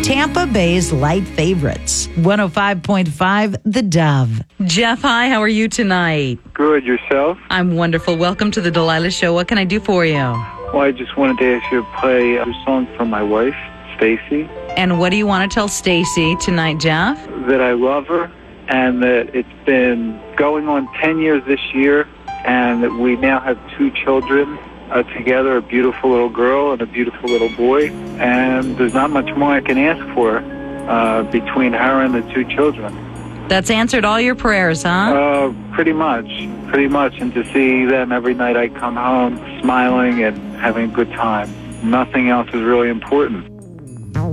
Tampa Bay's light favorites. 105.5 The Dove. Jeff, hi, how are you tonight? Good, yourself? I'm wonderful. Welcome to the Delilah Show. What can I do for you? Well, I just wanted to ask you to play a song for my wife, Stacy. And what do you want to tell Stacy tonight, Jeff? That I love her, and that it's been going on 10 years this year, and that we now have 2 children together, a beautiful little girl and a beautiful little boy, and there's not much more I can ask for between her and the 2 children. That's answered all your prayers, huh? Pretty much, and to see them every night I come home smiling and having a good time. Nothing else is really important.